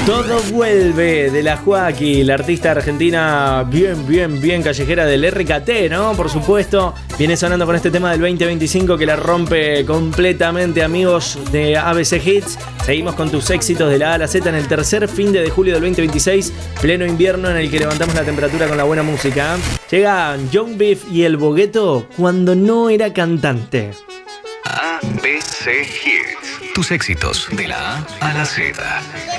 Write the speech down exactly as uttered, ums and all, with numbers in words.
Todo vuelve de la Joaquí, la artista argentina bien, bien, bien callejera del R K T, ¿no? Por supuesto, viene sonando con este tema del veinte veinticinco que la rompe completamente, amigos de A B C Hits. Seguimos con tus éxitos de la A a la Z en el tercer fin de julio del veinte veintiséis, pleno invierno en el que levantamos la temperatura con la buena música. Llegan Young Beef y El Bogueto cuando no era cantante. A B C Hits. Tus éxitos de la A a la Z.